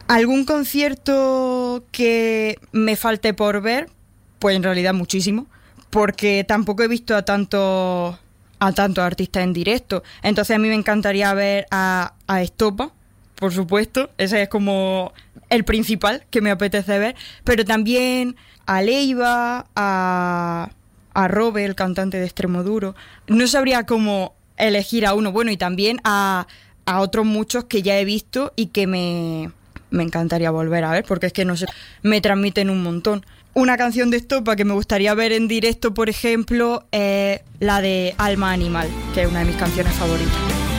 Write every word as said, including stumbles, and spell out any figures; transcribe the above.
¿Algún concierto que me falte por ver? Pues en realidad muchísimo, porque tampoco he visto a tantos a tantos artistas en directo. Entonces a mí me encantaría ver a, a Estopa, por supuesto, ese es como el principal que me apetece ver, pero también a Leiva, a, a Robe, el cantante de Extremoduro. No sabría cómo elegir a uno, bueno, y también a, a otros muchos que ya he visto y que me... me encantaría volver a ver, porque es que no sé, me transmiten un montón. Una canción de Estopa que me gustaría ver en directo, por ejemplo, es la de Alma Animal, que es una de mis canciones favoritas.